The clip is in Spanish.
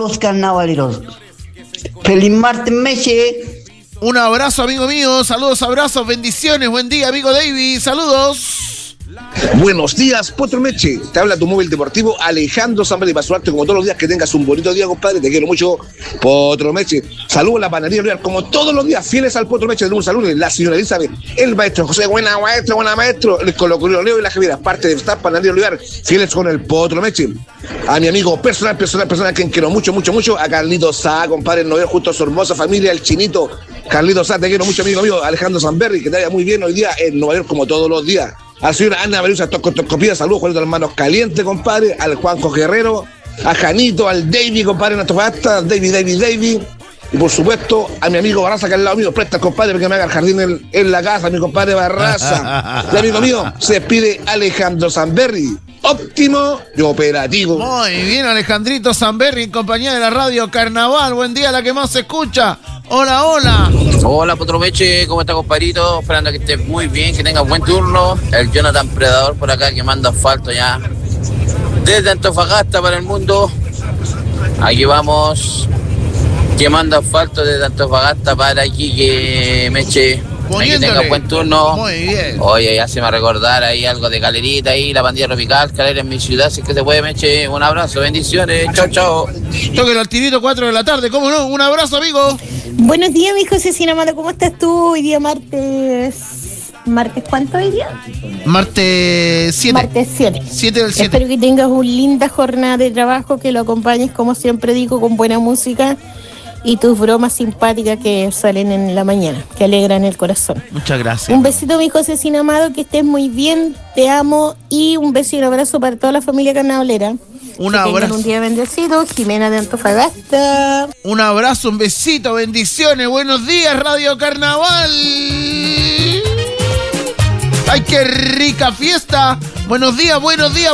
los carnavaleros. ¡Feliz martes, Meche! Un abrazo, amigo mío. Saludos, abrazos, bendiciones. Buen día, amigo David. Saludos. Buenos días, Potro Meche. Te habla tu móvil deportivo Alejandro Zambrano. Y para saludarte como todos los días, que tengas un bonito día, compadre. Te quiero mucho, Potro Meche. Saludos a la panadería Olivar, como todos los días, fieles al Potro Meche. De un saludo, la señora Elizabeth, el maestro José, buena maestro. El colocolino Leo y la Javiera, parte de esta panadería Olivar, fieles con el Potro Meche. A mi amigo personal, a quien quiero mucho. A Carlitos Sá, compadre, el novio justo a su hermosa familia, el chinito. Carlitos Sá, te quiero mucho, amigo mío. Alejandro Zamberri, que te vaya muy bien hoy día en Nueva York, como todos los días. A la señora Ana Berusa Toscopía, saludos, Juanito, hermanos calientes, compadre. Al Juanjo Guerrero, a Janito, al David, compadre, en Antofagasta, David. Y por supuesto, a mi amigo Barraza, que al lado mío, presta, compadre, porque me haga el jardín en la casa, mi compadre Barraza. Y amigo mío, se despide Alejandro Zamberri. Óptimo y operativo. Muy bien, Alejandrito Zamberri, en compañía de la radio Carnaval. Buen día, la que más se escucha. Hola. Hola, Potro Meche, ¿cómo está, compadrito? Esperando que estés muy bien, que tengas buen turno. El Jonathan Predador por acá, quemando asfalto ya desde Antofagasta para el mundo. Aquí vamos, quemando asfalto desde Antofagasta para Quique Meche. Que tenga buen turno. Muy bien. Oye, ya se me va a recordar ahí algo de Calerita ahí, la pandilla tropical, Calera en mi ciudad, si es que se puede, Meche. Un abrazo, bendiciones, chao. Tóquelo al tirito, 4 de la tarde, ¿cómo no? Un abrazo, amigo. Buenos días, mi José Sinamado, ¿cómo estás tú? Hoy día martes... ¿Martes cuánto hoy día? Martes 7. Martes 7. 7 del 7. Espero que tengas una linda jornada de trabajo, que lo acompañes, como siempre digo, con buena música y tus bromas simpáticas que salen en la mañana, que alegran el corazón. Muchas gracias. Un besito, mi José Sinamado, que estés muy bien, te amo, y un beso y un abrazo para toda la familia carnavalera. Un abrazo. Un día bendecido, Jimena de Antofagasta. Un abrazo, un besito, bendiciones. Buenos días, Radio Carnaval. ¡Ay, qué rica fiesta! Buenos días.